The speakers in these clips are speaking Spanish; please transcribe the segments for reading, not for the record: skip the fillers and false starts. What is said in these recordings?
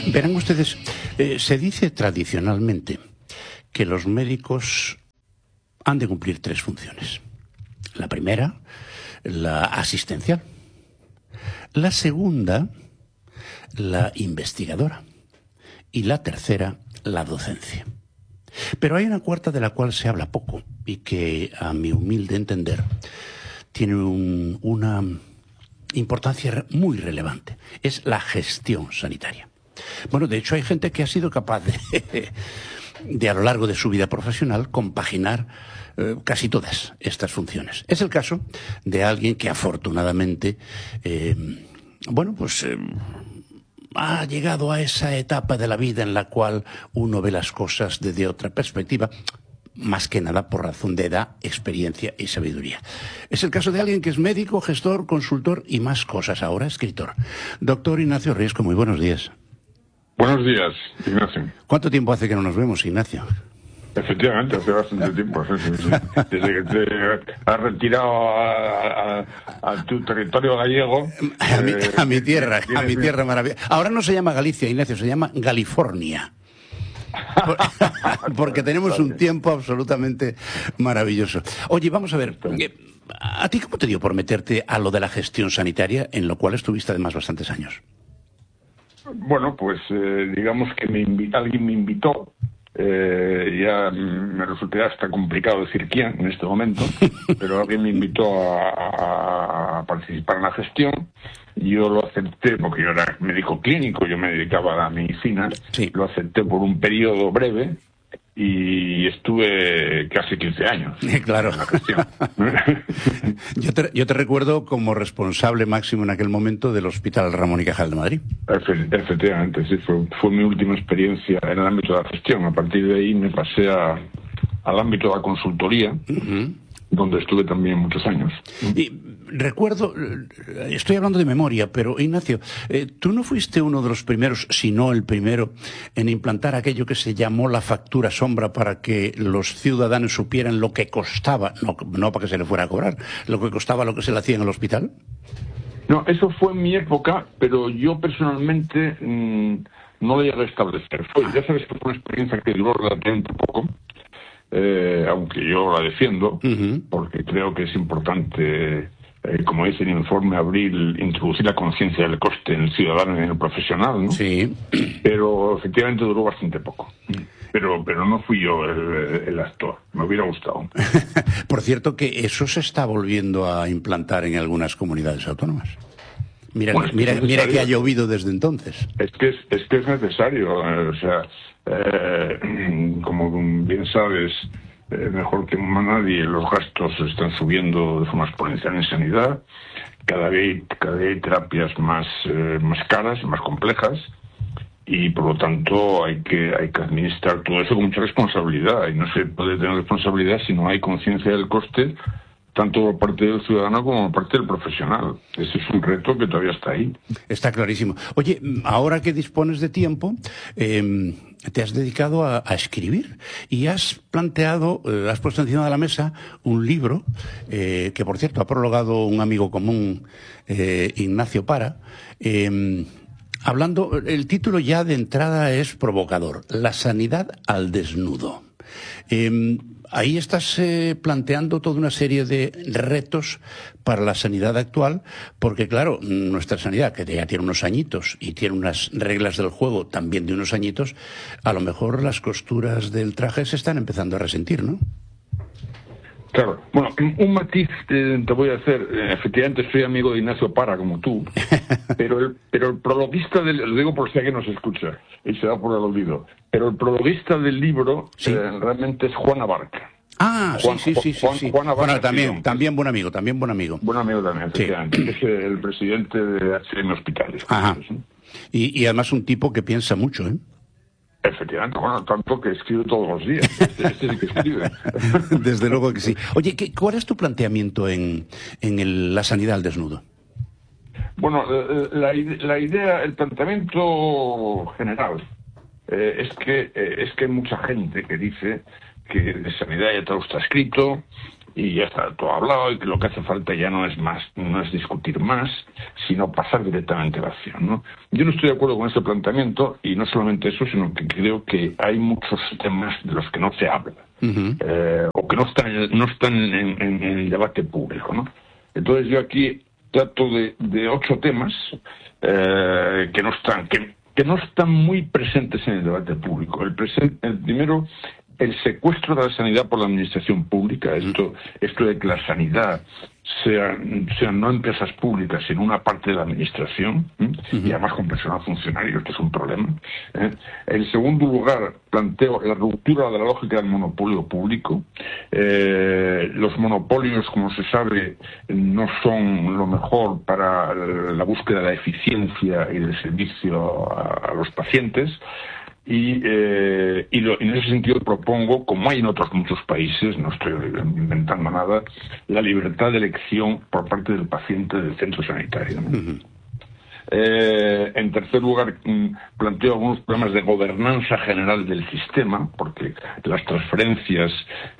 Verán ustedes, se dice tradicionalmente que los médicos han de cumplir 3 funciones. La primera, la asistencial. La segunda, la investigadora. Y la tercera, la docencia. Pero hay una cuarta de la cual se habla poco y que, a mi humilde entender, tiene una importancia muy relevante. Es la gestión sanitaria. Bueno, de hecho hay gente que ha sido capaz de a lo largo de su vida profesional compaginar casi todas estas funciones. Es el caso de alguien que afortunadamente ha llegado a esa etapa de la vida en la cual uno ve las cosas desde otra perspectiva, más que nada por razón de edad, experiencia y sabiduría. Es el caso de alguien que es médico, gestor, consultor y más cosas, ahora escritor. Doctor Ignacio Riesco, muy buenos días. Buenos días, Ignacio. ¿Cuánto tiempo hace que no nos vemos, Ignacio? Efectivamente, hace bastante tiempo. Desde que te has retirado a tu territorio gallego. A mi tierra maravillosa. Ahora no se llama Galicia, Ignacio, se llama Galifornia. Porque tenemos un tiempo absolutamente maravilloso. Oye, vamos a ver, ¿a ti cómo te dio por meterte a lo de la gestión sanitaria, en lo cual estuviste además bastantes años? Bueno, pues digamos que alguien me invitó. Ya me resulta hasta complicado decir quién en este momento, pero alguien me invitó a participar en la gestión. Yo lo acepté porque yo era médico clínico, yo me dedicaba a la medicina. Sí. Lo acepté por un periodo breve y estuve casi 15 años. Claro. En la gestión. Yo te recuerdo como responsable máximo en aquel momento del Hospital Ramón y Cajal de Madrid. Efectivamente, sí, fue mi última experiencia en el ámbito de la gestión. A partir de ahí me pasé al ámbito de la consultoría, donde estuve también muchos años. Y recuerdo, estoy hablando de memoria, pero Ignacio, tú no fuiste uno de los primeros, si no el primero, en implantar aquello que se llamó la factura sombra para que los ciudadanos supieran lo que costaba, no para que se le fuera a cobrar, lo que costaba lo que se le hacía en el hospital. No, eso fue en mi época, pero yo personalmente no lo llegué a establecer. Ya sabes que fue una experiencia que duró relativamente poco. Aunque yo la defiendo, porque creo que es importante, como dice el informe Abril, introducir la conciencia del coste en el ciudadano y en el profesional, ¿no? Sí. Pero efectivamente duró bastante poco. Pero no fui yo el actor, me hubiera gustado. Por cierto que eso se está volviendo a implantar en algunas comunidades autónomas. Mira que ha llovido desde entonces. Es que es necesario, o sea, como bien sabes, mejor que nadie, los gastos están subiendo de forma exponencial en sanidad. Cada vez hay terapias más caras, más complejas, y por lo tanto hay que administrar todo eso con mucha responsabilidad. Y no se puede tener responsabilidad si no hay conciencia del coste, tanto por parte del ciudadano como por parte del profesional. Ese es un reto que todavía está ahí. Está clarísimo. Oye, ahora que dispones de tiempo, te has dedicado a escribir y has puesto encima de la mesa un libro que, por cierto, ha prologado un amigo común, Ignacio Para, hablando, el título ya de entrada es provocador, La sanidad al desnudo. Ahí estás planteando toda una serie de retos para la sanidad actual, porque claro, nuestra sanidad, que ya tiene unos añitos y tiene unas reglas del juego también de unos añitos, a lo mejor las costuras del traje se están empezando a resentir, ¿no? Claro. Bueno, un matiz te voy a hacer. Efectivamente, soy amigo de Ignacio Para, como tú, pero el prologuista lo digo por si alguien nos escucha y se da por el olvido, pero el prologuista del libro realmente es Juan Abarca. Ah, sí. Juan Abarca, bueno, también buen amigo. Buen amigo también, efectivamente. Sí. Es el presidente de HM Hospitales. Ajá. Y además un tipo que piensa mucho, ¿eh? Efectivamente, bueno, tanto que escribe todos los días. Este es el que escribe. Desde luego que sí. Oye, ¿cuál es tu planteamiento en la sanidad al desnudo? Bueno, la idea, el planteamiento general es que hay mucha gente que dice que de sanidad ya todo está escrito, y ya está todo hablado, y que lo que hace falta ya no es discutir más, sino pasar directamente a la acción, ¿no? Yo no estoy de acuerdo con ese planteamiento, y no solamente eso, sino que creo que hay muchos temas de los que no se habla, o que no están en el debate público, ¿no? Entonces yo aquí trato de 8 temas que no están muy presentes en el debate público. El primero, el secuestro de la sanidad por la administración pública, esto de que la sanidad sean no empresas públicas, sino una parte de la administración, y además con personal funcionario, que es un problema. En segundo lugar, planteo la ruptura de la lógica del monopolio público. Los monopolios, como se sabe, no son lo mejor para la búsqueda de la eficiencia y del servicio a los pacientes. Y en ese sentido propongo, como hay en otros muchos países, no estoy inventando nada, la libertad de elección por parte del paciente del centro sanitario, ¿no? En tercer lugar, planteo algunos problemas de gobernanza general del sistema, porque las transferencias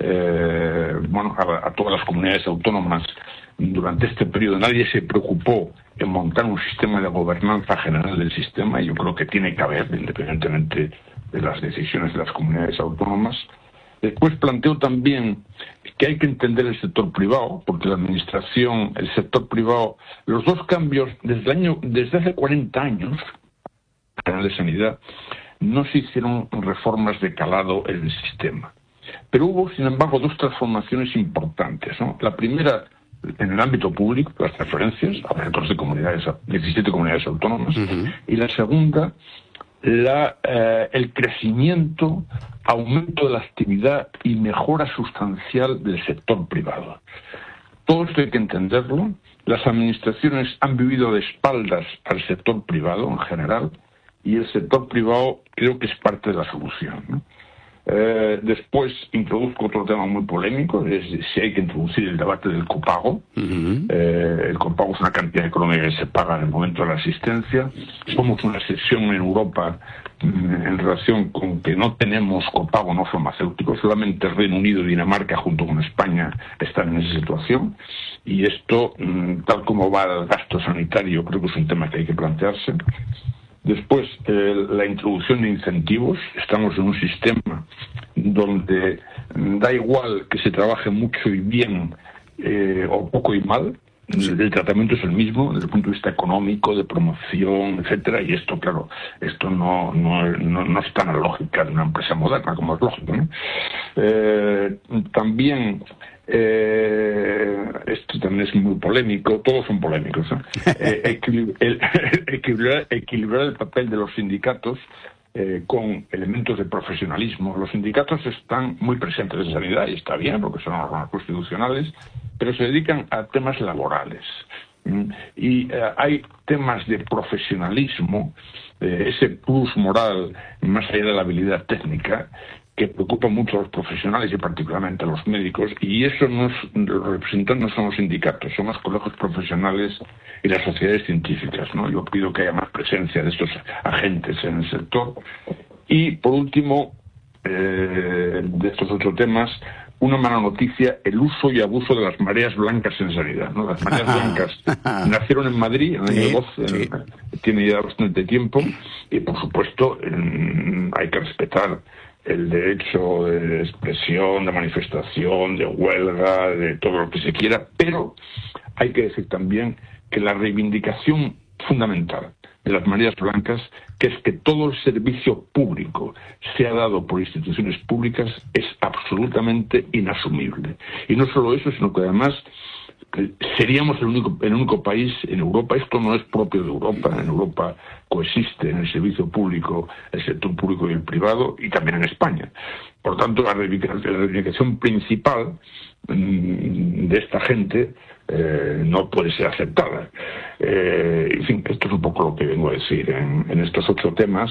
a todas las comunidades autónomas durante este periodo nadie se preocupó en montar un sistema de gobernanza general del sistema, y yo creo que tiene que haber, independientemente de las decisiones de las comunidades autónomas. Después planteo también que hay que entender el sector privado, porque la administración, el sector privado, los dos cambios, desde hace 40 años, de sanidad, no se hicieron reformas de calado en el sistema. Pero hubo, sin embargo, 2 transformaciones importantes, ¿no? La primera, en el ámbito público, las transferencias a 17 comunidades autónomas, y la segunda, el crecimiento, aumento de la actividad y mejora sustancial del sector privado. Todo esto hay que entenderlo. Las administraciones han vivido de espaldas al sector privado en general, y el sector privado creo que es parte de la solución, ¿no? Después introduzco otro tema muy polémico, es si hay que introducir el debate del copago. El copago es una cantidad económica que se paga en el momento de la asistencia. Somos una excepción en Europa en relación con que no tenemos copago no farmacéutico. Solamente Reino Unido y Dinamarca, junto con España, están en esa situación. Y esto, tal como va el gasto sanitario, creo que es un tema que hay que plantearse. Después, la introducción de incentivos. Estamos en un sistema donde da igual que se trabaje mucho y bien o poco y mal. El tratamiento es el mismo desde el punto de vista económico, de promoción, etcétera, y esto, claro, esto no está en la lógica de una empresa moderna, como es lógico, ¿no? También esto también es muy polémico, todos son polémicos, ¿eh? Equilibrar el papel de los sindicatos con elementos de profesionalismo. Los sindicatos están muy presentes en sanidad, y está bien, porque son órganos constitucionales, pero se dedican a temas laborales. Y hay temas de profesionalismo, ese plus moral, más allá de la habilidad técnica, que preocupa mucho a los profesionales y particularmente a los médicos, y eso los representantes no son los sindicatos, son los colegios profesionales y las sociedades científicas, ¿no? Yo pido que haya más presencia de estos agentes en el sector. Y, por último, de estos 8 temas, una mala noticia: el uso y abuso de las mareas blancas en sanidad, ¿no? Las mareas blancas nacieron en Madrid en el año 12, tiene ya bastante tiempo, y por supuesto hay que respetar el derecho de expresión, de manifestación, de huelga, de todo lo que se quiera, pero hay que decir también que la reivindicación fundamental de las mareas blancas, que es que todo el servicio público sea dado por instituciones públicas, es absolutamente inasumible. Y no solo eso, sino que además seríamos el único país en Europa. Esto no es propio de Europa. En Europa coexiste en el servicio público el sector público y el privado, y también en España. Por tanto, la reivindicación principal de esta gente no puede ser aceptada. En fin, esto es un poco lo que vengo a decir en estos 8 temas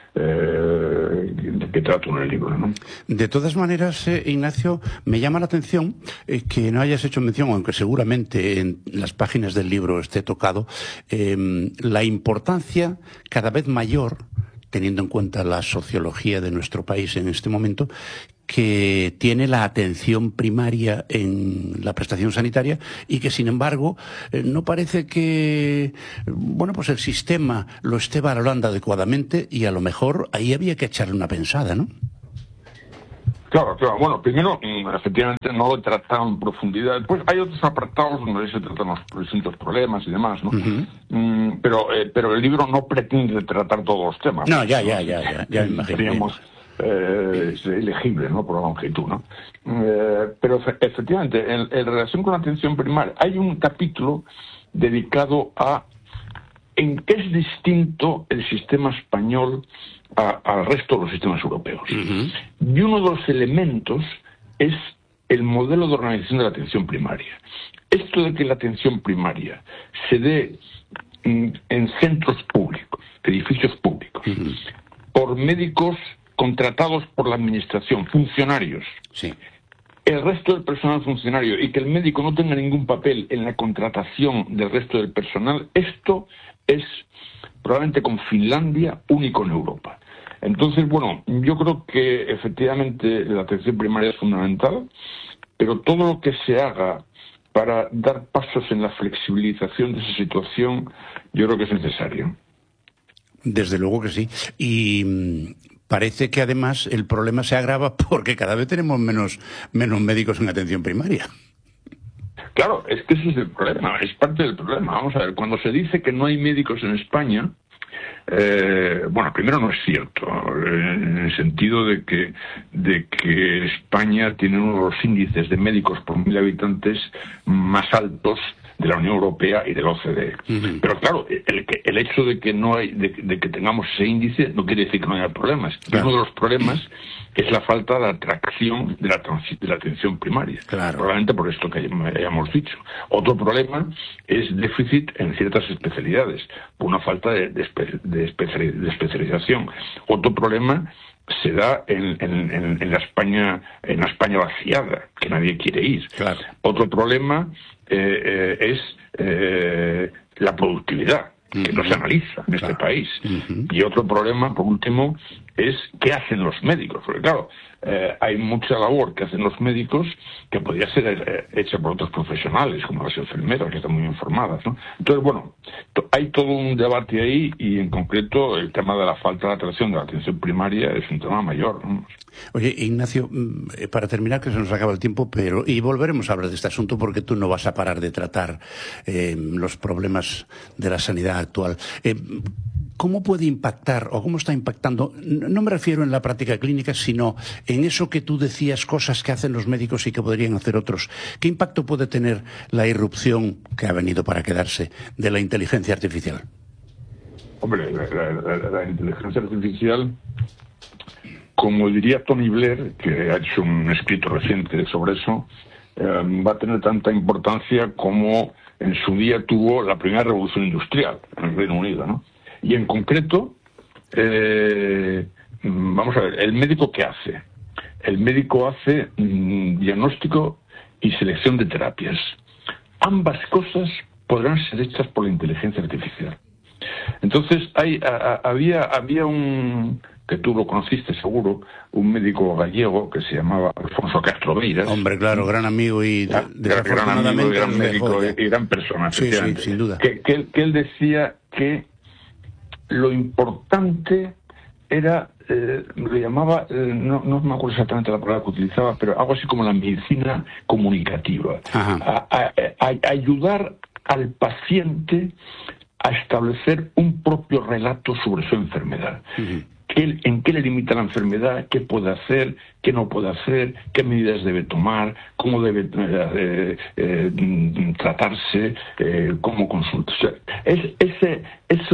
que trato en el libro, ¿no? De todas maneras, Ignacio, me llama la atención que no hayas hecho mención, aunque seguramente en las páginas del libro esté tocado, la importancia cada vez mayor, teniendo en cuenta la sociología de nuestro país en este momento, que tiene la atención primaria en la prestación sanitaria y que, sin embargo, no parece que, bueno, pues el sistema lo esté valorando adecuadamente y a lo mejor ahí había que echarle una pensada, ¿no? Claro. Bueno, primero, efectivamente, no lo he tratado en profundidad. Después hay otros apartados donde se tratan los distintos problemas y demás, ¿no? Uh-huh. Pero el libro no pretende tratar todos los temas. No, ya me imagino. Seríamos elegibles, ¿no? Por la longitud, ¿no? Pero efectivamente, en relación con la atención primaria, hay un capítulo dedicado a en qué es distinto el sistema español al resto de los sistemas europeos. Uh-huh. Y uno de los elementos es el modelo de organización de la atención primaria. Esto de que la atención primaria se dé en centros públicos, edificios públicos, uh-huh, por médicos contratados por la administración, funcionarios, sí, el resto del personal funcionario, y que el médico no tenga ningún papel en la contratación del resto del personal, esto es probablemente con Finlandia único en Europa. Entonces, bueno, yo creo que efectivamente la atención primaria es fundamental, pero todo lo que se haga para dar pasos en la flexibilización de esa situación, yo creo que es necesario. Desde luego que sí. Y parece que además el problema se agrava porque cada vez tenemos menos médicos en atención primaria. Claro, es que ese es el problema, es parte del problema. Vamos a ver, cuando se dice que no hay médicos en España, bueno, primero no es cierto, en el sentido de que España tiene uno de los índices de médicos por 1.000 habitantes más altos de la Unión Europea y del OCDE. Uh-huh. Pero claro, el hecho de que no hay, de que tengamos ese índice no quiere decir que no haya problemas. Claro. Uno de los problemas es la falta de atracción de la atención primaria. Claro. Probablemente por esto que hayamos dicho. Otro problema es déficit en ciertas especialidades, por una falta de especialización. Otro problema se da en la España vaciada, que nadie quiere ir. Claro. Otro problema es la productividad, que no se analiza en este país. Uh-huh. Y otro problema, por último, es qué hacen los médicos. Porque claro, hay mucha labor que hacen los médicos que podría ser hecha por otros profesionales, como las enfermeras, que están muy informadas, ¿no? Entonces, bueno, hay todo un debate ahí y en concreto el tema de la falta de atención de la atención primaria es un tema mayor, ¿no? Oye, Ignacio, para terminar, que se nos acaba el tiempo, y volveremos a hablar de este asunto porque tú no vas a parar de tratar los problemas de la sanidad actual. ¿Cómo puede impactar o cómo está impactando? No me refiero en la práctica clínica, sino en eso que tú decías, cosas que hacen los médicos y que podrían hacer otros. ¿Qué impacto puede tener la irrupción que ha venido para quedarse de la inteligencia artificial? Hombre, la inteligencia artificial, como diría Tony Blair, que ha hecho un escrito reciente sobre eso, va a tener tanta importancia como en su día tuvo la primera revolución industrial en el Reino Unido, ¿no? Y en concreto, vamos a ver, ¿el médico qué hace? El médico hace diagnóstico y selección de terapias. Ambas cosas podrán ser hechas por la inteligencia artificial. Entonces, había un, que tú lo conociste seguro, un médico gallego que se llamaba Alfonso Castro Beiras. Hombre, claro, gran amigo y gran amigo, gran médico y gran persona. Sí, sin duda. Que él decía que lo importante era, lo llamaba, no me acuerdo exactamente la palabra que utilizaba, pero algo así como la medicina comunicativa. Ayudar al paciente a establecer un propio relato sobre su enfermedad. Uh-huh. ¿En qué le limita la enfermedad? ¿Qué puede hacer? ¿Qué no puede hacer? ¿Qué medidas debe tomar? ¿Cómo debe tratarse? ¿Cómo consultar? Ese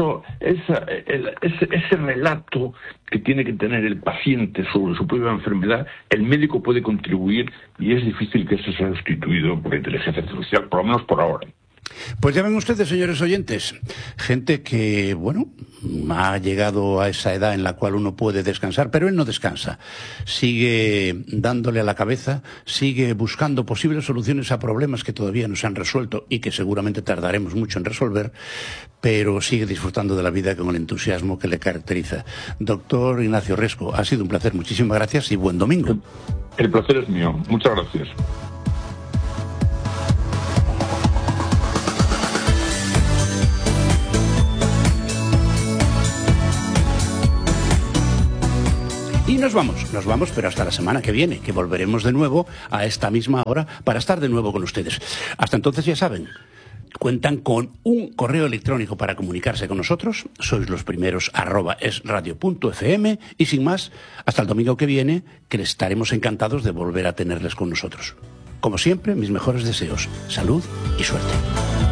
relato que tiene que tener el paciente sobre su propia enfermedad, el médico puede contribuir y es difícil que eso sea sustituido por la inteligencia artificial, por lo menos por ahora. Pues ya ven ustedes, señores oyentes, gente que, bueno, ha llegado a esa edad en la cual uno puede descansar, pero él no descansa. Sigue dándole a la cabeza, sigue buscando posibles soluciones a problemas que todavía no se han resuelto y que seguramente tardaremos mucho en resolver, pero sigue disfrutando de la vida con el entusiasmo que le caracteriza. Doctor Ignacio Resco, ha sido un placer. Muchísimas gracias y buen domingo. El placer es mío. Muchas gracias. Y nos vamos, pero hasta la semana que viene, que volveremos de nuevo a esta misma hora para estar de nuevo con ustedes. Hasta entonces, ya saben, cuentan con un correo electrónico para comunicarse con nosotros, sois los primeros @esradio.fm, y sin más, hasta el domingo que viene, que estaremos encantados de volver a tenerles con nosotros. Como siempre, mis mejores deseos, salud y suerte.